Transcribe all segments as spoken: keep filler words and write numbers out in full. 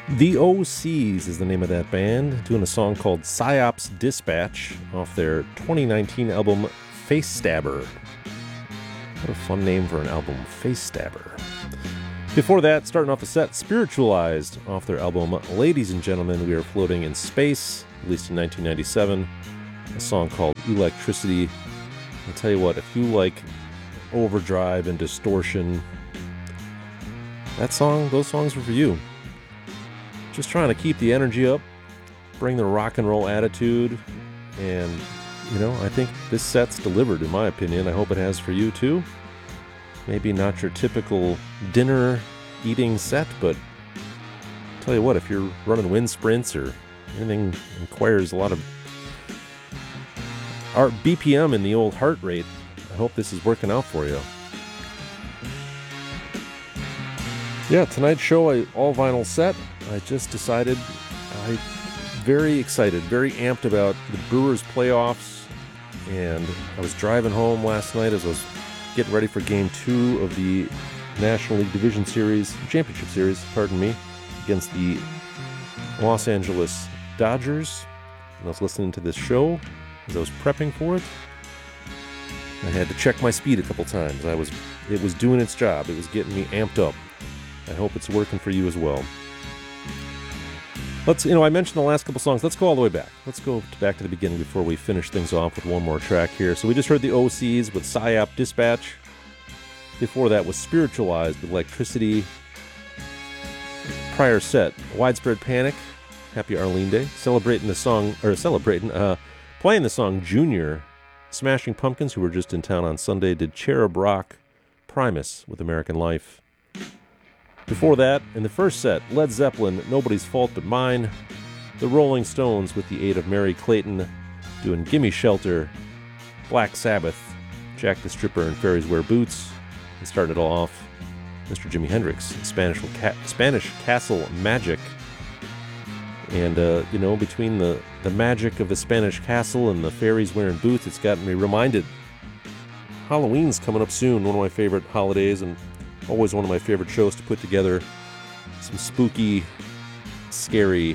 The O Cs is the name of that band, doing a song called Psyops Dispatch off their twenty nineteen album Face Stabber. What a fun name for an album, Face Stabber. Before that, starting off the set, Spiritualized off their album Ladies and Gentlemen, We Are Floating in Space, released in nineteen ninety-seven. A song called Electricity. I'll tell you what, if you like overdrive and distortion, that song, those songs were for you. Just trying to keep the energy up, bring the rock and roll attitude, and, you know, I think this set's delivered, in my opinion. I hope it has for you, too. Maybe not your typical dinner-eating set, but I'll tell you what, if you're running wind sprints or anything requires a lot of our B P M in the old heart rate, I hope this is working out for you. Yeah, tonight's show, a all-vinyl set. I just decided, I'm very excited, very amped about the Brewers playoffs, and I was driving home last night as I was getting ready for Game two of the National League Division Series, Championship Series, pardon me, against the Los Angeles Dodgers. And I was listening to this show as I was prepping for it. I had to check my speed a couple times. I was, it was doing its job. It was getting me amped up. I hope it's working for you as well. Let's, you know, I mentioned the last couple songs. Let's go all the way back. Let's go back to the beginning before we finish things off with one more track here. So we just heard the O Cs with Psyop Dispatch. Before that was Spiritualized with Electricity. Prior set, Widespread Panic, Happy Arlene Day. Celebrating the song, or celebrating, uh, playing the song Junior. Smashing Pumpkins, who were just in town on Sunday, did Cherub Rock, Primus with American Life. Before that, in the first set, Led Zeppelin, Nobody's Fault But Mine. The Rolling Stones, with the aid of Mary Clayton, doing Gimme Shelter. Black Sabbath, Jack the Stripper and Fairies Wear Boots. And started it all off, Mister Jimi Hendrix, Spanish, Spanish Castle Magic. And, uh, you know, between the, the magic of the Spanish castle and the fairies wearing boots, it's got me reminded. Halloween's coming up soon, one of my favorite holidays, and always one of my favorite shows to put together. Some spooky, scary,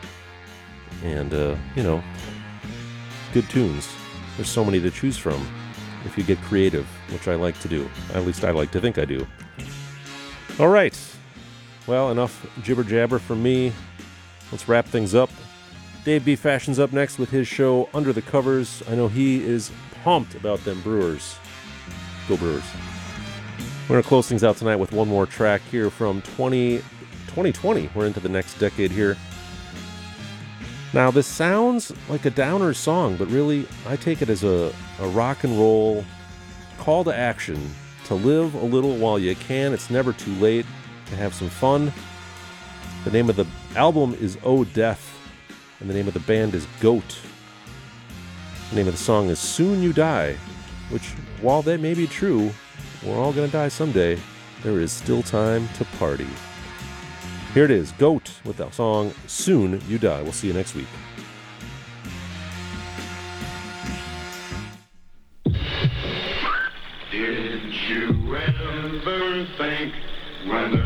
and, uh, you know, good tunes. There's so many to choose from if you get creative, which I like to do. At least I like to think I do. All right. Well, enough jibber-jabber from me. Let's wrap things up. Dave B. Fashion's up next with his show Under the Covers. I know he is pumped about them Brewers. Go Brewers. We're going to close things out tonight with one more track here from twenty twenty. We're into the next decade here. Now, this sounds like a downer song, but really, I take it as a, a rock and roll call to action to live a little while you can. It's never too late to have some fun. The name of the album is Oh Death, and the name of the band is Goat. The name of the song is Soon You Die, which, while that may be true, we're all going to die someday. There is still time to party. Here it is, Goat, with the song Soon You Die. We'll see you next week. Did you ever think when the